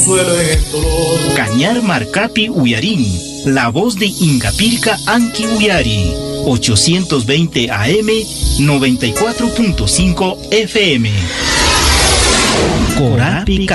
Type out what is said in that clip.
Cañar Marcapi Uyarini, la voz de Ingapirca Anki Uyari, 820 AM, 94.5 FM. Corapi